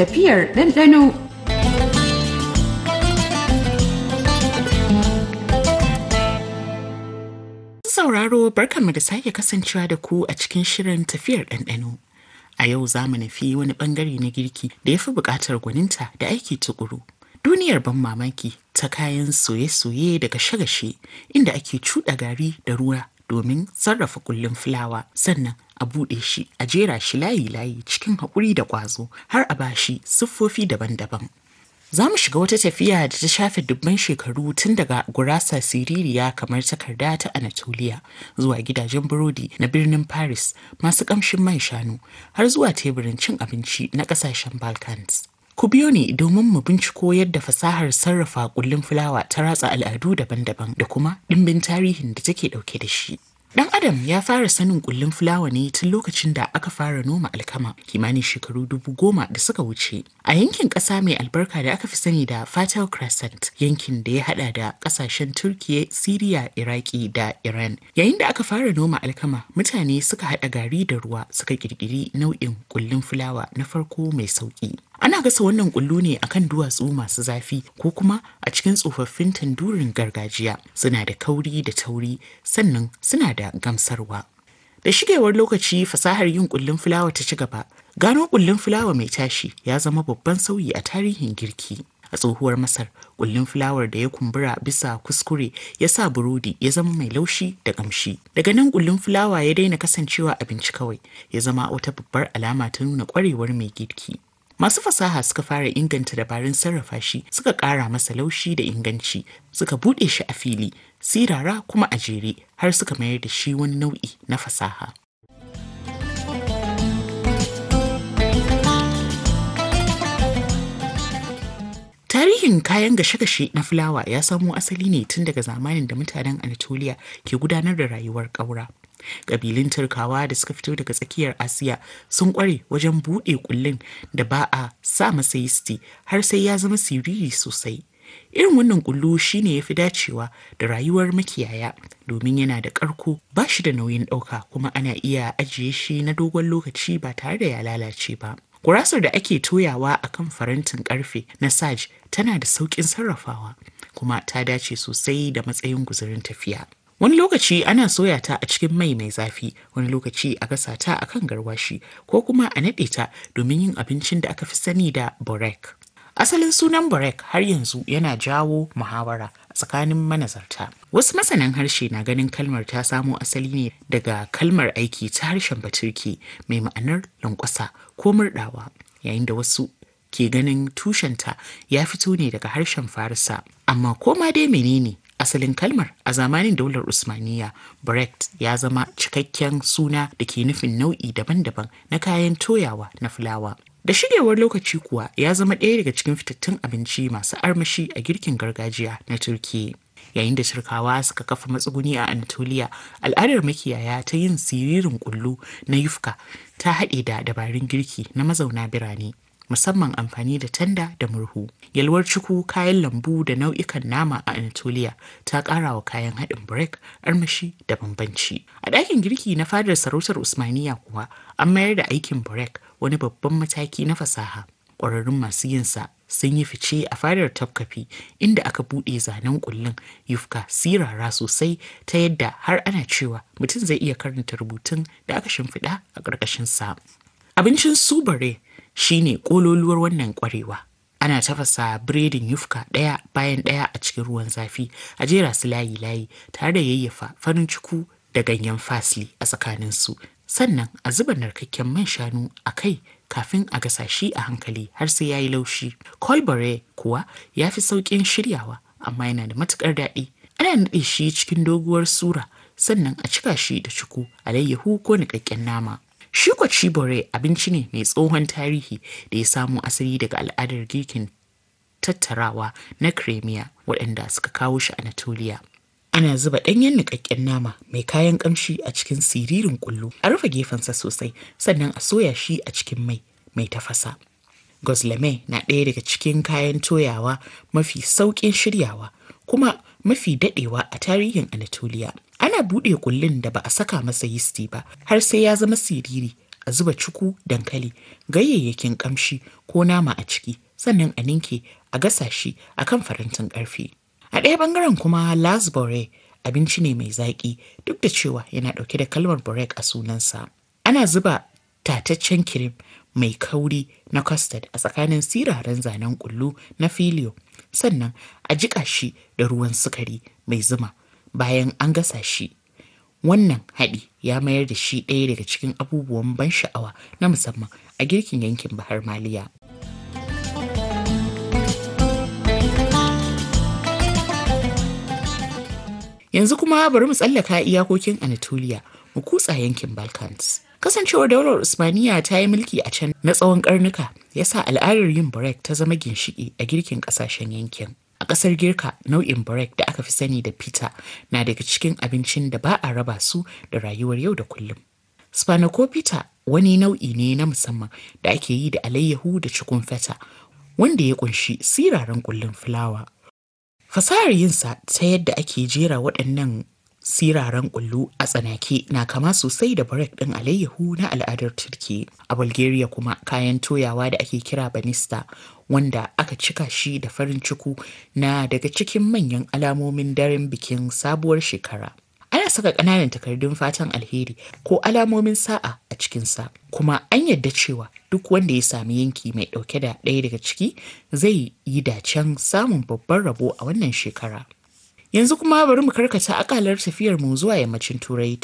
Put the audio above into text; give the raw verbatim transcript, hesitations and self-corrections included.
Tafiyar ɗanɗano. Sauraro barkanmu da sake kasancewa da ku a cikin shirin tafiyar ɗanɗano. A yau za mu nufi wani ɓangare na girki da ya fi buƙatar gwaninta da aiki tuƙuru. Duniyar ban mamaki ta kayan soye-soye da gashe-gashe inda ake cuɗa gari da ruwa domin sarrafa ƙullun fulawa sannan a buɗe shi a jera shi layi-layi cikin haƙuri da ƙwazo har a bashi siffofi daban-daban. Za mu shiga wata tafiya da ta shafe dubban shekaru tun daga gurasa siririya kamar takarda ta Anatolia zuwa gidajen burodi na birnin Paris masu ƙamshin man shanu har zuwa teburin cin abinci na ƙasashen Balkans. Ku biyo ni domin mu binciko yadda fasahar sarrafa ƙullun fulawa ta ratsa al'adu daban-daban da kuma ɗimbin tarihin da take ɗauke da shi. Dan Adam ya fara sanin ƙullun fulawa ne tun lokacin da aka fara noma alkama kimanin shekaru dubu goma da suka wuce. A yankin ƙasa mai albarka da aka fi sani da Fertile Crescent, yankin da ya hada da ƙasashen Turkiye, Siriya, Iraki da Iran. Yayin da aka fara noma alkama, mutane suka haɗa gari da ruwa suka ƙirƙiri nau'in ƙullun fulawa na farko mai sauƙi. Ana gasa wannan kullu ne akan duwatsu masu zafi ko kuma a cikin tsofaffin tandurin gargajiya. Suna da kauri da tauri sannan suna da gamsarwa. Da shigewar lokaci fasahar yin kullun fulawa ta ci gaba. Gano kullun fulawa mai tashi ya zama babban sauyi a tarihin girki. A tsohuwar Masar, kullun fulawar da ya kumbura bisa kuskure ya sa burodi ya zama mai laushi da ƙamshi. Daga nan kullun fulawa ya daina kasancewa abinci kawai, ya zama wata babbar alama ta nuna ƙwarewar mai girki. Masu fasaha suka fara inganta dabarun sarrafa shi, suka ƙara masa laushi da inganci, suka buɗe shi a fili, sirara kuma a jere har suka mayar da shi wani nau'i na fasaha. Tarihin kayan gashe-gashe na fulawa ya samo asali ne tun daga zamanin da mutanen Anatolia ke gudanar da rayuwar ƙaura. Ƙabilun Turkawa da suka fito daga tsakiyar Asiya sun ƙware wajen buɗe ƙullun da ba a sa masa yisti har sai ya zama siriri sosai. Irin wannan ƙullu shine ya fi dacewa da rayuwar makiyaya domin yana da ƙarko, ba shi da nauyin ɗauka kuma ana iya ajiye shi na dogon lokaci ba tare da ya lalace ba. Gurasar da ake toyawa a kan farantin ƙarfe na saj tana da sauƙin sarrafawa kuma ta dace sosai da matsayin guzurin tafiya. Wani lokaci ana soya ta a cikin mai mai zafi, wani lokaci a gasa ta a kan garwashi ko kuma a naɗe ta domin yin abincin da aka fi sani da borek. Asalin sunan borek har yanzu yana jawo muhawara a tsakanin manazarta. Wasu masanan harshe na ganin kalmar ta samo asali ne daga kalmar aiki ta harshen Baturke mai ma'anar lankwasa ko murɗawa, yayin da wasu ke ganin tushenta ya fito ne daga harshen Farisa. Amma koma dai menene asalin kalmar, a zamanin daular Usmaniya, Brekt ya zama cikakken suna da ke nufin nau'i daban-daban na kayan toyawa na fulawa. Da shigewar lokaci kuwa ya zama ɗaya daga cikin fitattun abinci masu armashi a girkin gargajiya na Turkiyya. Yayin da Turkawa suka kafa matsuguni a Anatolia, al'adar makiyaya ta yin siririn kullu na yufka ta haɗe da dabarun girki na mazauna birane, musamman amfani da tanda da murhu. Yalwar ciku, kayan lambu da nau'ikan nama a Anatolia ta ƙara wa kayan haɗin burek armashi da bambanci. A ɗakin girki na fadar sarautar Usmaniya kuwa an mayar da aikin burek wani babban mataki na fasaha. Ƙwararrun masu yinsa sun yi fice a fadar Topkapi inda aka buɗe zanen ƙullun yufka sirara sosai ta yadda har ana cewa mutum zai iya karanta rubutun da aka shimfiɗa a ƙarƙashinsa. Abincin subare shine ƙololuwar wannan ƙwarewa. Ana tafasa biredin yufka ɗaya bayan ɗaya a cikin ruwan zafi, a jera su layi-layi tare da yayyafa farin ciku da ganyen fasli a tsakaninsu. Sannan a zuba narkakken man shanu a kai kafin a gasa shi a hankali har sai ya yi laushi. Kolbare kuwa ya fi sauƙin shiryawa amma yana da matuƙar daɗi. Ana naɗe shi cikin doguwar sura sannan a cika shi da ciku, alayyahu ko niƙaƙƙen nama. Shi kwa cibore abinci ne mai tsohon tarihi da ya samo asali daga al'adar girkin tattarawa na Crimea waɗanda suka kawo shi Anatolia. Ana zuba ɗanyen niƙaƙƙen nama mai kayan ƙamshi a cikin siririn ƙullu, a rufe gefensa sosai sannan a soya shi a cikin mai mai tafasa. Gozleme na ɗaya daga cikin kayan toyawa mafi sauƙin shiryawa kuma mafi daɗewa a tarihin Anatolia. Ana buɗe ƙullun da ba a saka masa yisti ba har sai ya zama siriri, a zuba cuku, dankali, ganyayyakin ƙamshi ko nama a ciki, sannan a ninke a gasa shi a kan farantin ƙarfe. A ɗaya ɓangaren kuma lasbore abinci ne mai zaƙi duk da cewa yana ɗauke da kalmar burek a sunansa. Ana zuba tataccen kirim mai kauri na custard a tsakanin siraran zanen kullu na filio, sannan a jiƙa shi da ruwan sukari mai zuma bayan an gasa shi. Wannan haɗi ya mayar da shi ɗaya daga cikin abubuwan ban sha'awa na musamman a girkin yankin Bahar Maliya. Yanzu kuma bari mu tsallaka iyakokin Anatolia mu kutsa yankin Balkans. Kasancewar daular Usmaniya ta yi mulki a can na tsawon karnuka ya sa al'adar yin burek ta zama ginshiƙi a girkin ƙasashen yankin. A ƙasar Girka nau'in burek da aka fi sani da pita na daga cikin abincin da ba a raba su da rayuwar yau da kullum. Spanakopita wani nau'i ne na musamman da ake yi da alayyahu da cikun feta wanda ya ƙunshi siraran ƙullun fulawa. Fasahar yinsa ta yadda ake jera waɗannan siraran ƙullu a tsanake na kama sosai da burek ɗin alayyahu na al'adar Turki. A Bulgaria kuma kayan toyawa da ake kira banista wanda aka cika shi da farin ciku na daga cikin manyan alamomin daren bikin sabuwar shekara. Ana saka ƙananan takardun fatan alheri ko alamomin sa'a a cikinsa, kuma an yarda cewa duk wanda ya sami yanki mai ɗauke da ɗaya daga ciki zai yi dacen samun babban rabo a wannan shekara. Yanzu kuma bari mu karkata akalar tafiyar mu zuwa yammacin Turai